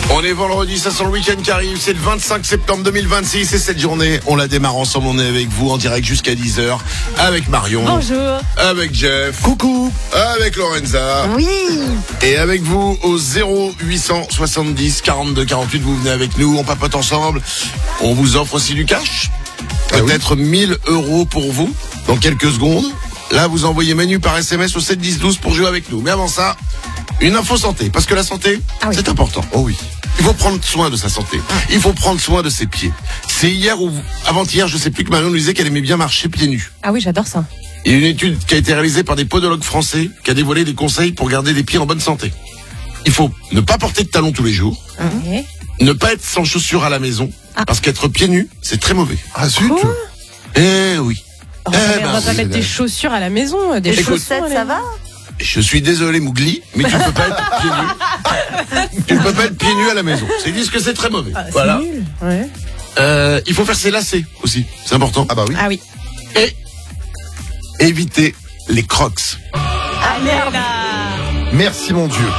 On est vendredi, ça sent le week-end qui arrive, c'est le 25 septembre 2026 et cette journée, on la démarre ensemble, on est avec vous en direct jusqu'à 10h, avec Marion. Bonjour. Avec Jeff. Coucou. Avec Lorenza. Oui. Et avec vous au 0870 42 48, vous venez avec nous, on papote ensemble. On vous offre aussi du cash. Peut-être 1000 € pour vous dans quelques secondes. Là, vous envoyez menu par SMS au 7 10 12 pour jouer avec nous. Mais avant ça, une info santé. Parce que la santé, c'est important. Oh oui. Il faut prendre soin de sa santé. Il faut prendre soin de ses pieds. C'est hier ou avant-hier, je sais plus, que Marion nous disait qu'elle aimait bien marcher pieds nus. Ah oui, j'adore ça. Il y a une étude qui a été réalisée par des podologues français qui a dévoilé des conseils pour garder les pieds en bonne santé. Il faut ne pas porter de talons tous les jours. Ne pas être sans chaussures à la maison. Parce qu'être pieds nus, c'est très mauvais. Ah zut. Eh oui. On va pas mettre des chaussures à la maison, des chaussettes, ça va? Je suis désolé Mougli, mais tu ne peux pas être pieds nus. Tu ne peux pas être pieds nus à la maison. C'est dit que c'est très mauvais. Voilà. Nul. Ouais. Il faut faire ses lacets aussi, c'est important. Ah bah oui. Ah oui. Et éviter les crocs. Ah merde. Merci mon Dieu.